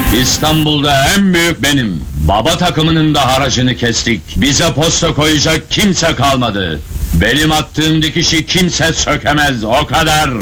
İstanbul'da en büyük benim. Baba takımının da haracını kestik. Bize posta koyacak kimse kalmadı. Benim attığım dikişi kimse sökemez, o kadar.